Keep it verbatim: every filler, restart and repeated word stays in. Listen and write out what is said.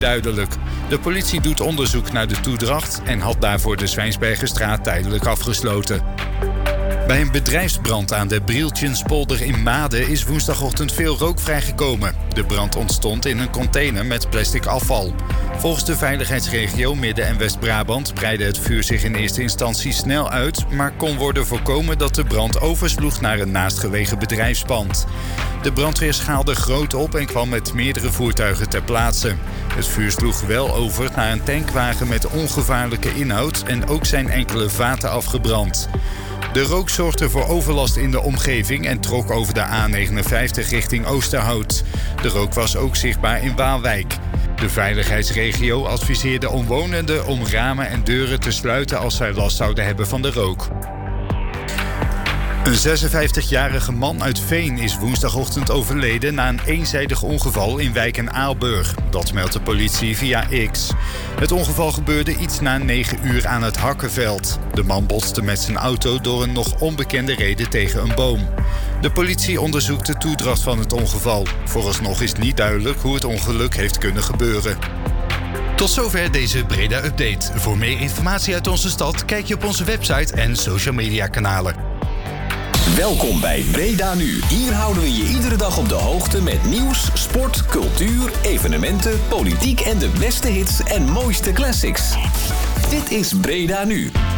duidelijk. De politie doet onderzoek naar de toedracht en had daarvoor de Zwijnsbergerstraat tijdelijk afgesloten. Bij een bedrijfsbrand aan de Brieltjenspolder in Maden is woensdagochtend veel rook vrijgekomen. De brand ontstond in een container met plastic afval. Volgens de veiligheidsregio Midden- en West-Brabant breidde het vuur zich in eerste instantie snel uit, maar kon worden voorkomen dat de brand oversloeg naar een naastgelegen bedrijfspand. De brandweer schaalde groot op en kwam met meerdere voertuigen ter plaatse. Het vuur sloeg wel over naar een tankwagen met ongevaarlijke inhoud en ook zijn enkele vaten afgebrand. De rook zorgde voor overlast in de omgeving en trok over de A negenenvijftig richting Oosterhout. De rook was ook zichtbaar in Waalwijk. De veiligheidsregio adviseerde omwonenden om ramen en deuren te sluiten als zij last zouden hebben van de rook. Een zesenvijftigjarige man uit Veen is woensdagochtend overleden na een eenzijdig ongeval in Wijk en Aalburg. Dat meldt de politie via X. Het ongeval gebeurde iets na negen uur aan het Hakkenveld. De man botste met zijn auto door een nog onbekende reden tegen een boom. De politie onderzoekt de toedracht van het ongeval. Vooralsnog is niet duidelijk hoe het ongeluk heeft kunnen gebeuren. Tot zover deze Breda-update. Voor meer informatie uit onze stad kijk je op onze website en social media kanalen. Welkom bij Breda Nu. Hier houden we je iedere dag op de hoogte met nieuws, sport, cultuur, evenementen, politiek en de beste hits en mooiste classics. Dit is Breda Nu.